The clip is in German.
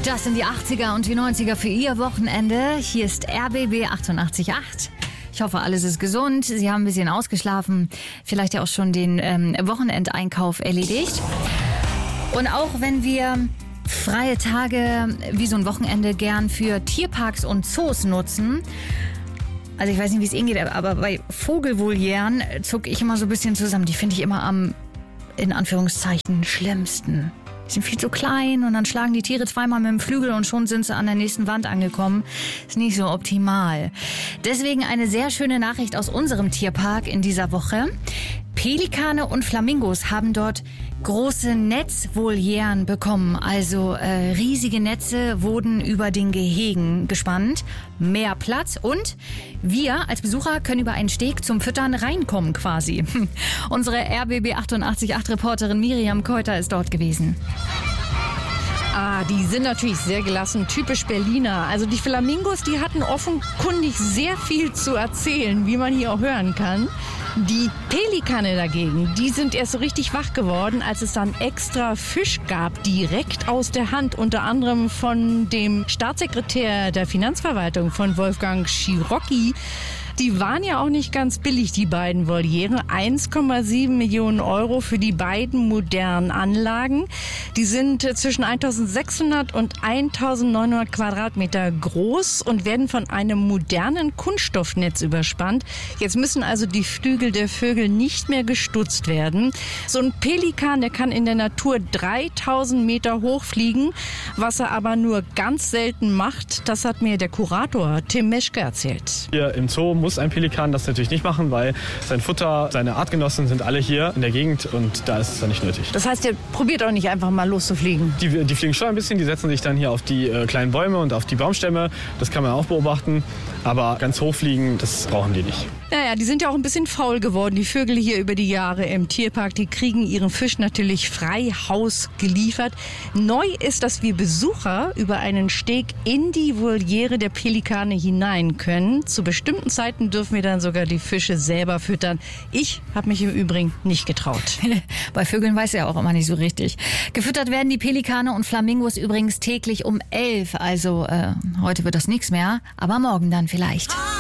Das sind die 80er und die 90er für Ihr Wochenende. Hier ist RBB 88.8. Ich hoffe, alles ist gesund. Sie haben ein bisschen ausgeschlafen. Vielleicht ja auch schon den Wochenendeinkauf erledigt. Und auch wenn wir freie Tage wie so ein Wochenende gern für Tierparks und Zoos nutzen. Also ich weiß nicht, wie es Ihnen geht, aber bei Vogelvolieren zucke ich immer so ein bisschen zusammen. Die finde ich immer am, in Anführungszeichen, schlimmsten. Die sind viel zu klein und dann schlagen die Tiere zweimal mit dem Flügel und schon sind sie an der nächsten Wand angekommen. Ist nicht so optimal. Deswegen eine sehr schöne Nachricht aus unserem Tierpark in dieser Woche. Pelikane und Flamingos haben dort große Netzvolieren bekommen. Also riesige Netze wurden über den Gehegen gespannt. Mehr Platz und wir als Besucher können über einen Steg zum Füttern reinkommen quasi. Unsere RBB 88.8 Reporterin Miriam Keuter ist dort gewesen. Die sind natürlich sehr gelassen, typisch Berliner. Also die Flamingos, die hatten offenkundig sehr viel zu erzählen, wie man hier auch hören kann. Die Pelikane dagegen, die sind erst so richtig wach geworden, als es dann extra Fisch gab, direkt aus der Hand, unter anderem von dem Staatssekretär der Finanzverwaltung, von Wolfgang Schirocki. Die waren ja auch nicht ganz billig, die beiden Voliere. 1,7 Millionen Euro für die beiden modernen Anlagen. Die sind zwischen 1600 und 1900 Quadratmeter groß und werden von einem modernen Kunststoffnetz überspannt. Jetzt müssen also die Flügel der Vögel nicht mehr gestutzt werden. So ein Pelikan, der kann in der Natur 3000 Meter hoch fliegen, was er aber nur ganz selten macht. Das hat mir der Kurator Tim Meschke erzählt. Hier im Zoo muss ein Pelikan das natürlich nicht machen, weil sein Futter, seine Artgenossen sind alle hier in der Gegend und da ist es dann nicht nötig. Das heißt, der probiert auch nicht einfach mal loszufliegen? Die fliegen schon ein bisschen, die setzen sich dann hier auf die kleinen Bäume und auf die Baumstämme. Das kann man auch beobachten, aber ganz hochfliegen, das brauchen die nicht. Naja, die sind ja auch ein bisschen faul geworden, die Vögel hier über die Jahre im Tierpark. Die kriegen ihren Fisch natürlich frei Haus geliefert. Neu ist, dass wir Besucher über einen Steg in die Voliere der Pelikane hinein können. Zu bestimmten Zeiten dürfen wir dann sogar die Fische selber füttern. Ich habe mich im Übrigen nicht getraut. Bei Vögeln weiß er auch immer nicht so richtig. Gefüttert werden die Pelikane und Flamingos übrigens täglich um 11. Also heute wird das nichts mehr, aber morgen dann vielleicht.